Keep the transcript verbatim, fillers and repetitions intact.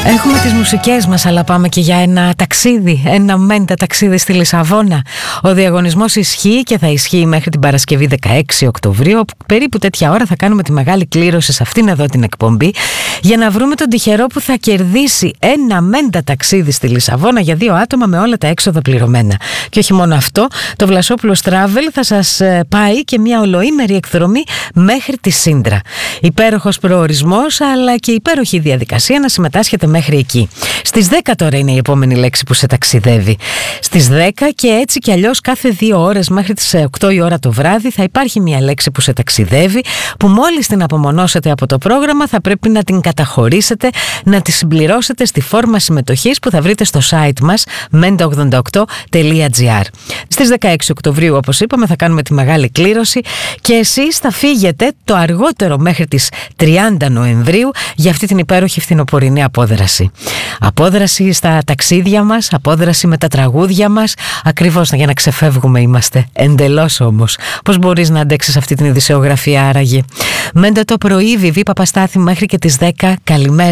Έχουμε τις μουσικές μας, αλλά πάμε και για ένα ταξίδι, ένα μέντα ταξίδι στη Λισαβόνα. Ο διαγωνισμός ισχύει και θα ισχύει μέχρι την Παρασκευή δεκαέξι Οκτωβρίου, όπου περίπου τέτοια ώρα θα κάνουμε τη μεγάλη κλήρωση σε αυτήν εδώ την εκπομπή, για να βρούμε τον τυχερό που θα κερδίσει ένα μέντα ταξίδι στη Λισαβόνα για δύο άτομα με όλα τα έξοδα πληρωμένα. Και όχι μόνο αυτό, το Βλασόπουλος Travel θα σας πάει και μια ολοήμερη εκδρομή μέχρι τη Σύντρα. Υπέροχος προορισμός, αλλά και υπέροχη διαδικασία να συμμετάσχετε μέχρι εκεί. Στις δέκα τώρα είναι η επόμενη λέξη που σε ταξιδεύει. Στις δέκα και έτσι κι αλλιώς κάθε δύο ώρες μέχρι τις οκτώ η ώρα το βράδυ θα υπάρχει μια λέξη που σε ταξιδεύει, που μόλις την απομονώσετε από το πρόγραμμα θα πρέπει να την καταχωρήσετε, να τη συμπληρώσετε στη φόρμα συμμετοχής που θα βρείτε στο site μας μέντα ογδόντα οκτώ τελεία τζι άρ. Στις δεκαέξι Οκτωβρίου, όπως είπαμε, θα κάνουμε τη μεγάλη κλήρωση και εσείς θα φύγετε το αργότερο μέχρι τις τριάντα Νοεμβρίου για αυτή την υπέροχη φθινοπορεινή απόδραση. Απόδραση στα ταξίδια μας, απόδραση με τα τραγούδια μας, ακριβώς για να ξεφεύγουμε είμαστε. Εντελώς όμως. Πώς μπορείς να αντέξεις αυτή την ειδησεογραφία άραγε? Μέντα το πρωί, Βιβί Παπαστάθη μέχρι και τις δέκα. Καλημέρα.